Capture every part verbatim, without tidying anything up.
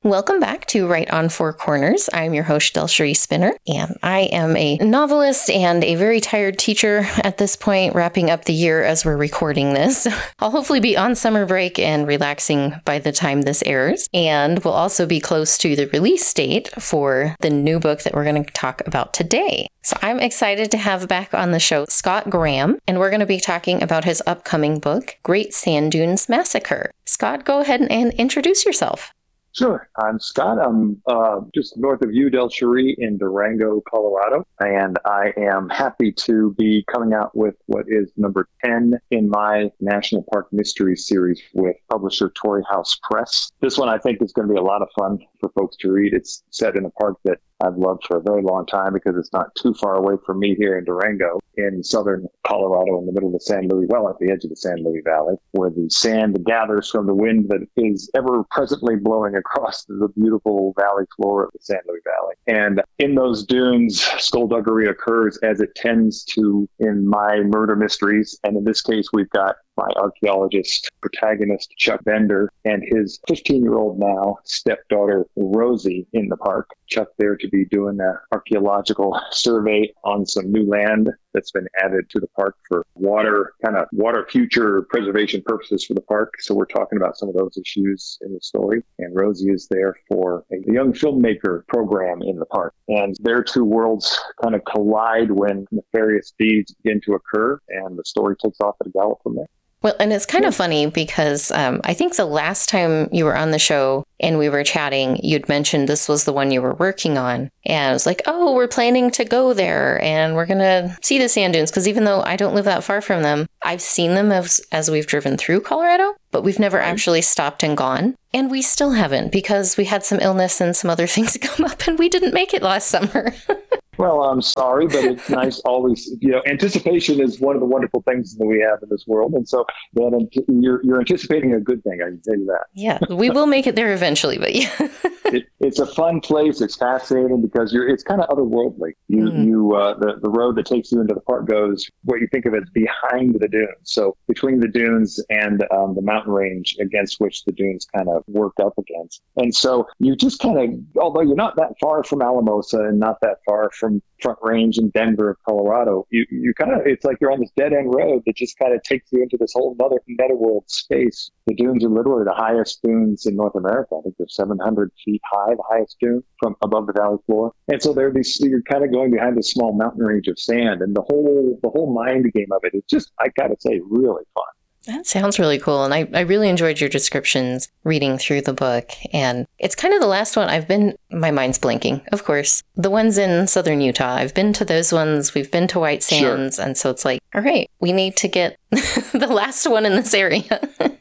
Welcome back to Right on Four Corners. I'm your host, Delcherie Spinner, and I am a novelist and a very tired teacher at this point, wrapping up the year as we're recording this. I'll hopefully be on summer break and relaxing by the time this airs, and we'll also be close to the release date for the new book that we're going to talk about today. So I'm excited to have back on the show Scott Graham, and we're going to be talking about his upcoming book, Great Sand Dunes Massacre. Scott, go ahead and introduce yourself. Sure. I'm Scott. I'm uh, just north of you, Delcherie, in Durango, Colorado. And I am happy to be coming out with what is number ten in my National Park Mysteries series with publisher Torrey House Press. This one I think is going to be a lot of fun for folks to read. It's set in a park that I've loved for a very long time because it's not too far away from me here in Durango, in southern Colorado, in the middle of the San Luis, well, at the edge of the San Luis Valley, where the sand gathers from the wind that is ever presently blowing across the beautiful valley floor of the San Luis Valley. And in those dunes, skullduggery occurs as it tends to in my murder mysteries. And in this case, we've got my archaeologist protagonist, Chuck Bender, and his fifteen-year-old now stepdaughter, Rosie, in the park. Chuck there to be doing an archaeological survey on some new land that's been added to the park for water, kind of water future preservation purposes for the park. So we're talking about some of those issues in the story. And Rosie is there for a young filmmaker program in the park. And their two worlds kind of collide when nefarious deeds begin to occur, and the story takes off at a gallop from there. Well, and it's kind of funny because um, I think the last time you were on the show and we were chatting, you'd mentioned this was the one you were working on. And I was like, oh, we're planning to go there and we're going to see the sand dunes. Because even though I don't live that far from them, I've seen them as, as we've driven through Colorado, but we've never actually stopped and gone. And we still haven't because we had some illness and some other things come up and we didn't make it last summer. Well, I'm sorry, but it's nice always, you know, anticipation is one of the wonderful things that we have in this world. And so that you're, you're anticipating a good thing, I can tell you that. Yeah, we will make it there eventually, but yeah. it, it's a fun place. It's fascinating because you're, it's kind of otherworldly. You, mm. you, uh, the, the road that takes you into the park goes what you think of as behind the dunes. So between the dunes and um, the mountain range against which the dunes kind of work up against. And so you just kind of, although you're not that far from Alamosa and not that far from from Front Range in Denver of Colorado, you you kind of, it's like you're on this dead end road that just kind of takes you into this whole other netherworld space. The dunes are literally the highest dunes in North America. I think they're seven hundred feet high, the highest dune from above the valley floor. And so they're these, you're kind of going behind this small mountain range of sand, and the whole the whole mind game of it is just, I gotta say, really fun. That sounds really cool. And I, I really enjoyed your descriptions reading through the book. And it's kind of the last one I've been, my mind's blanking, of course. The ones in southern Utah, I've been to those ones. We've been to White Sands. Sure. And so it's like, all right, we need to get the last one in this area.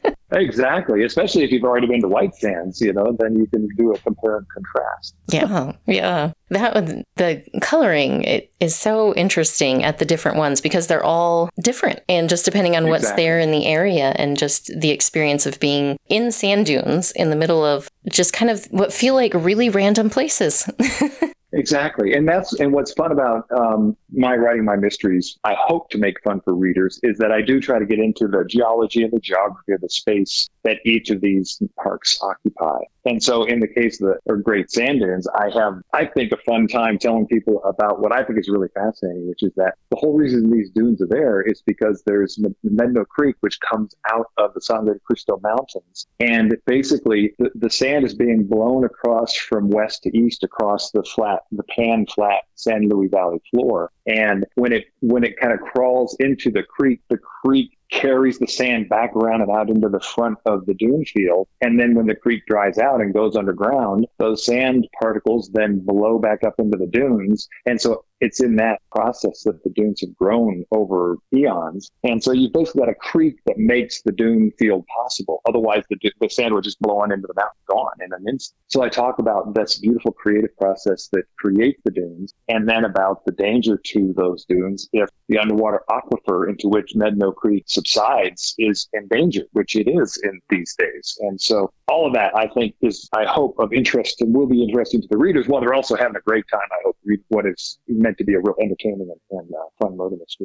Exactly. Especially if you've already been to White Sands, you know, then you can do a compare and contrast. Yeah. Yeah. That the coloring it is so interesting at the different ones because they're all different. And just depending on what's exactly. there in the area and just the experience of being in sand dunes in the middle of just kind of what feel like really random places. Exactly. And that's, and what's fun about um, my writing my mysteries, I hope to make fun for readers, is that I do try to get into the geology and the geography of the space that each of these parks occupy. And so in the case of the or Great Sand Dunes, I have, I think, a fun time telling people about what I think is really fascinating, which is that the whole reason these dunes are there is because there's Medno Creek, which comes out of the Sangre de Cristo Mountains. And basically, the, the sand is being blown across from west to east across the flat, the pan flat San Luis Valley floor. And when it when it kind of crawls into the creek, the creek carries the sand back around and out into the front of the dune field. And then when the creek dries out and goes underground, those sand particles then blow back up into the dunes. And so it's in that process that the dunes have grown over eons. And so you've basically got a creek that makes the dune field possible. Otherwise, the, the sand would just blow on into the mountain, gone in an instant. So I talk about this beautiful creative process that creates the dunes, and then about the danger to those dunes if the underwater aquifer into which Medno Creek subsides is endangered, which it is in these days. And so all of that, I think, is, I hope, of interest and will be interesting to the readers, while they're also having a great time, I hope, read what is meant to be a real entertaining and, and uh, fun murder mystery.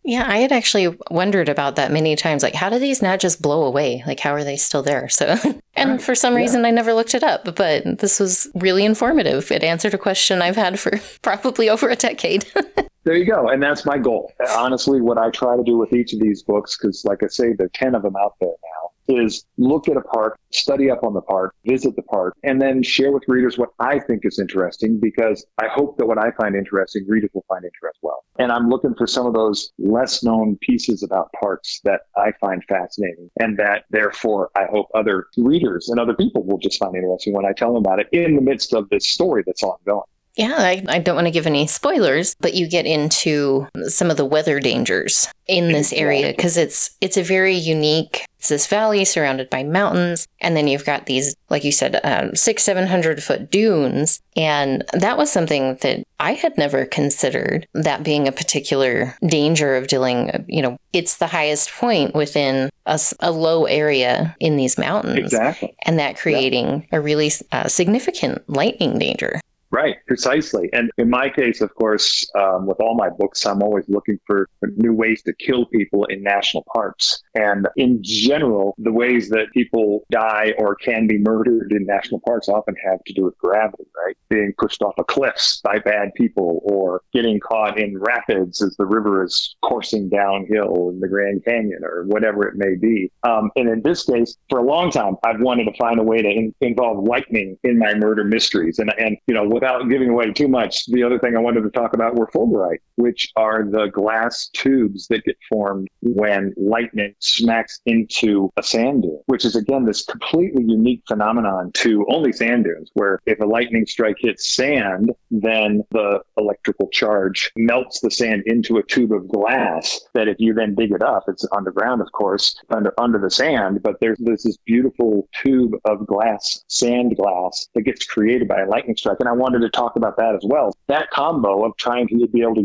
Yeah, I had actually wondered about that many times. Like, how do these not just blow away? Like, how are they still there? So, and Right. for some Yeah. reason, I never looked it up, but this was really informative. It answered a question I've had for probably over a decade. There you go. And that's my goal. Honestly, what I try to do with each of these books, because like I say, there are ten of them out there now, is look at a park, study up on the park, visit the park, and then share with readers what I think is interesting, because I hope that what I find interesting, readers will find interest well. And I'm looking for some of those less known pieces about parks that I find fascinating, and that therefore I hope other readers and other people will just find interesting when I tell them about it in the midst of this story that's ongoing. Yeah, I, I don't want to give any spoilers, but you get into some of the weather dangers in this area because it's it's a very unique. It's this valley surrounded by mountains, and then you've got these, like you said, um, six seven hundred foot dunes, and that was something that I had never considered. That being a particular danger of dealing. You know, it's the highest point within a, a low area in these mountains, Exactly, and that creating yeah. a really uh, significant lightning danger. Right, precisely. And in my case, of course, um, with all my books, I'm always looking for new ways to kill people in national parks. And in general, the ways that people die or can be murdered in national parks often have to do with gravity, right? Being pushed off of cliffs by bad people, or getting caught in rapids as the river is coursing downhill in the Grand Canyon, or whatever it may be. Um, and in this case, for a long time, I've wanted to find a way to in- involve lightning in my murder mysteries. And, and you know, with Without giving away too much, the other thing I wanted to talk about were fulgurite, which are the glass tubes that get formed when lightning smacks into a sand dune, which is, again, this completely unique phenomenon to only sand dunes, where if a lightning strike hits sand, then the electrical charge melts the sand into a tube of glass that if you then dig it up, it's underground, of course, under under the sand, but there's, there's this beautiful tube of glass, sand glass, that gets created by a lightning strike. And I wanted to talk about that as well. That combo of trying to be able to